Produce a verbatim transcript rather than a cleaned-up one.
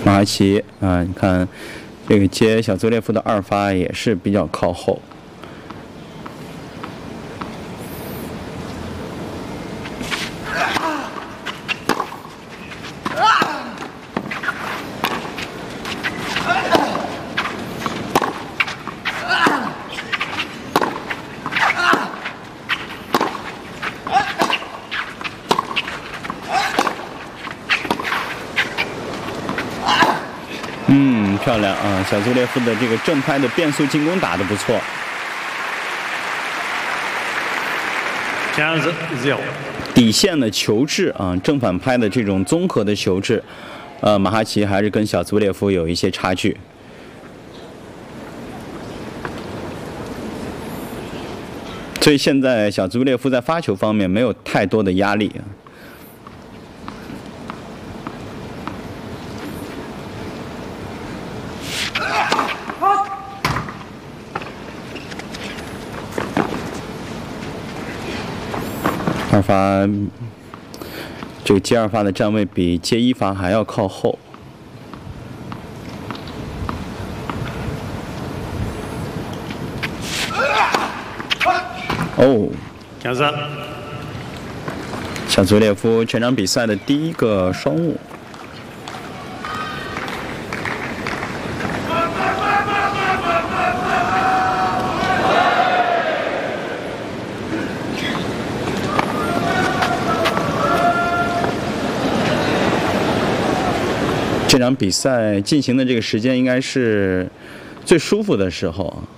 马哈奇啊，你看这个接小泽列夫的二发也是比较靠后。 嗯，漂亮啊！小泽列夫的这个正拍的变速进攻打得不错。 这样子 zero。 底线的球质啊，正反拍的这种综合的球质，呃，马哈奇还是跟小泽列夫有一些差距。所以现在小泽列夫在发球方面没有太多的压力啊。 二发，这个接二发的站位比接一发还要靠后。哦， 两三。 小泽列夫全场比赛的第一个双误。 这场比赛进行的这个时间应该是最舒服的时候啊。